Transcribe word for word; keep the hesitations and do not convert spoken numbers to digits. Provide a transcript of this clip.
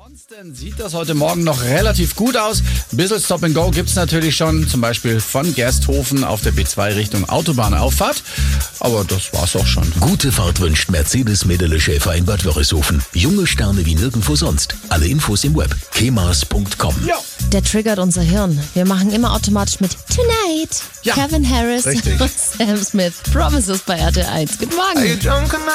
Ansonsten sieht das heute Morgen noch relativ gut aus. Ein bisschen Stop and Go gibt's natürlich schon, zum Beispiel von Gersthofen auf der B zwei Richtung Autobahnauffahrt. Aber das war's auch schon. Gute Fahrt wünscht Mercedes-Medele Schäfer in Bad Wörishofen. Junge Sterne wie nirgendwo sonst. Alle Infos im Web. kemas punkt com. Ja. Der triggert unser Hirn. Wir machen immer automatisch mit Tonight. Ja, Kevin Harris richtig. und Sam Smith. Promises bei R T L eins. Guten Morgen.